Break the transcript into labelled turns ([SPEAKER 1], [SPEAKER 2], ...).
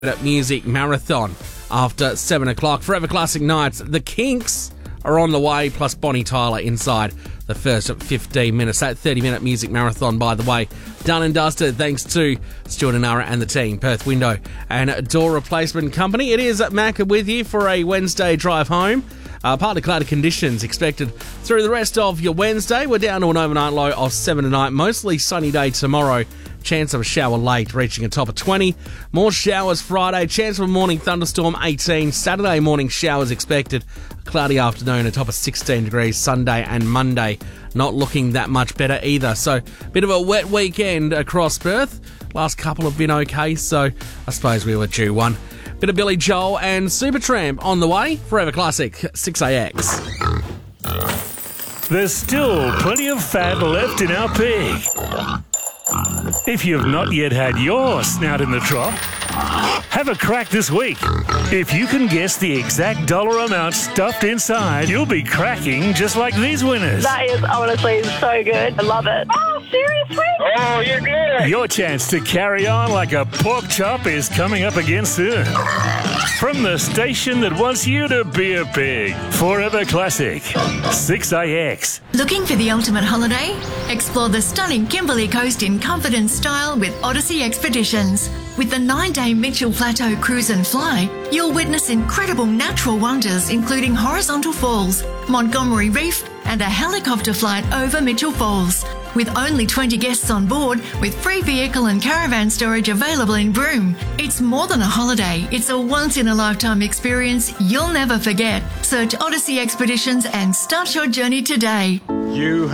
[SPEAKER 1] Music Marathon after 7 o'clock. Forever Classic Nights, the Kinks are on the way, plus Bonnie Tyler inside the first 15 minutes. That 30-minute music marathon, by the way, done and dusted thanks to Stuart and Nara and the team, Perth Window and Door Replacement Company. It is Macca with you for a Wednesday drive home. Partly cloudy conditions expected through the rest of your Wednesday. We're down to an overnight low of 7 tonight. Mostly sunny day tomorrow. Chance of a shower late, reaching a top of 20. More showers Friday. Chance of a morning thunderstorm, 18. Saturday morning showers expected. A cloudy afternoon, a top of 16 degrees. Sunday and Monday not looking that much better either. So, bit of a wet weekend across Perth. Last couple have been okay, so I suppose we were due one. Bit of Billy Joel and Supertramp on the way. Forever Classic 6AX.
[SPEAKER 2] There's still plenty of fat left in our pig. If you've not yet had your snout in the trough, have a crack this week. If you can guess the exact dollar amount stuffed inside, you'll be cracking just like these winners.
[SPEAKER 3] That is honestly so good. I love it. Oh, seriously?
[SPEAKER 4] Oh, you're good.
[SPEAKER 2] Your chance to carry on like a pork chop is coming up again soon. From the station that wants you to be a pig, Forever Classic 6AX.
[SPEAKER 5] Looking for the ultimate holiday? Explore the stunning Kimberley Coast in comfort and style with Odyssey Expeditions. With the 9-day Mitchell Plateau Cruise and Fly, you'll witness incredible natural wonders including horizontal falls, Montgomery Reef, and a helicopter flight over Mitchell Falls. With only 20 guests on board, with free vehicle and caravan storage available in Broome. It's more than a holiday, it's a once-in-a-lifetime experience you'll never forget. Search Odyssey Expeditions and start your journey today.
[SPEAKER 4] You